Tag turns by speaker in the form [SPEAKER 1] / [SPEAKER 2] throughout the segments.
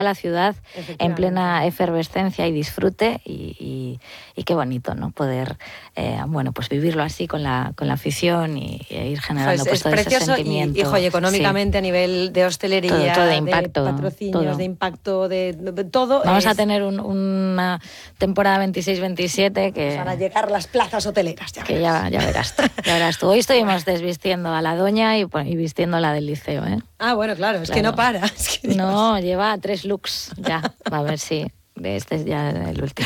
[SPEAKER 1] la ciudad en plena efervescencia y disfrute y qué bonito, ¿no? Poder pues vivirlo así con la afición y ir generando pues todo ese sentimiento.
[SPEAKER 2] Y económicamente a nivel de hostelería,
[SPEAKER 1] todo de impacto,
[SPEAKER 2] de patrocinios, de impacto, de todo.
[SPEAKER 1] Vamos a tener una temporada 26-27 que
[SPEAKER 2] van a llegar las plazas hoteleras.
[SPEAKER 1] Ya verás tú. Hoy estuvimos desvistiendo a la doña y vistiendo la del liceo, ¿eh?
[SPEAKER 2] Ah, bueno, claro, es que no para. Es que
[SPEAKER 1] no, lleva 3 looks ya. A ver si este es ya el último.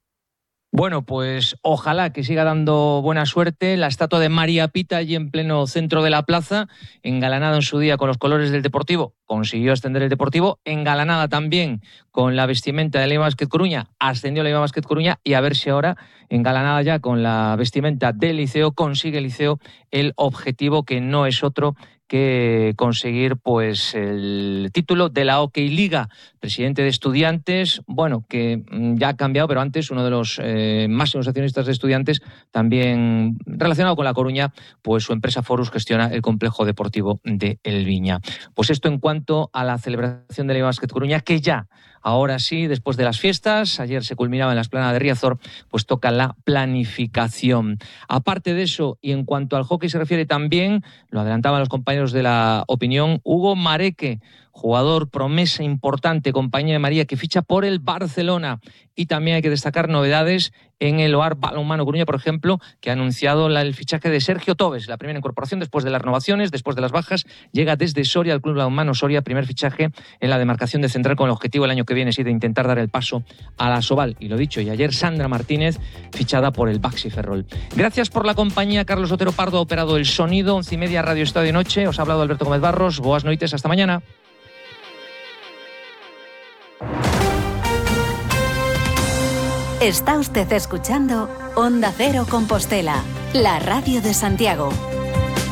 [SPEAKER 3] Bueno, pues ojalá que siga dando buena suerte. La estatua de María Pita allí en pleno centro de la plaza, engalanada en su día con los colores del Deportivo, consiguió ascender el Deportivo, engalanada también con la vestimenta de Leiva Basket Coruña, ascendió Leiva Basket Coruña, y a ver si ahora, engalanada ya con la vestimenta del Liceo, consigue el Liceo el objetivo que no es otro que conseguir pues el título de la Hockey Liga. Presidente de Estudiantes, bueno, que ya ha cambiado, pero antes uno de los máximos accionistas de Estudiantes, también relacionado con La Coruña, pues su empresa Forus gestiona el complejo deportivo de El Viña. Pues esto en cuanto a la celebración de la Basket Coruña, que ya, ahora sí, después de las fiestas, ayer se culminaba en la Esplanada de Riazor, pues toca la planificación. Aparte de eso, y en cuanto al hockey se refiere también, lo adelantaban los compañeros de La Opinión, Hugo Mareque, jugador promesa importante, compañía de María, que ficha por el Barcelona. Y también hay que destacar novedades en el OAR Balonmano Coruña, por ejemplo, que ha anunciado el fichaje de Sergio Tobes, la primera incorporación después de las renovaciones, después de las bajas, llega desde Soria al Club Balonmano Soria, primer fichaje en la demarcación de central, con el objetivo el año que viene sí de intentar dar el paso a la Asobal. Y lo dicho, y ayer Sandra Martínez, fichada por el Baxi Ferrol. Gracias por la compañía. Carlos Otero Pardo ha operado el sonido. 11:30 Radio Estadio Noche. Os ha hablado Alberto Gómez Barros. Boas noites, hasta mañana.
[SPEAKER 4] Está usted escuchando Onda Cero Compostela, la radio de Santiago.